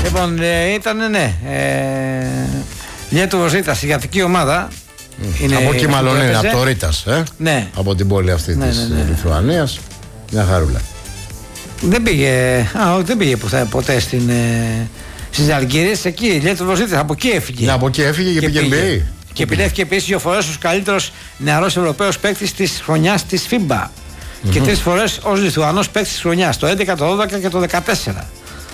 Λοιπόν, ήταν Lietuvos Rytas, η γατική ομάδα. Από εκεί μάλλον είναι, από το Ρίτας, Ναι. Από την πόλη αυτή της Λιθουανίας. Μια χαρούλα. Δεν πήγε ποτέ στις Ζαλγκίρις. Εκεί, η Lietuvos Rytas, από εκεί έφυγε. Ναι, από εκεί έφυγε και πήγε NBA. Και επιλέχθηκε επίσης 2 φορές ως καλύτερος νεαρός Ευρωπαίος παίκτης της χρονιάς της FIBA. Και 3 φορές ως Λιθουανός παίκτης της χρονιάς, το 11, το 12 και το 14.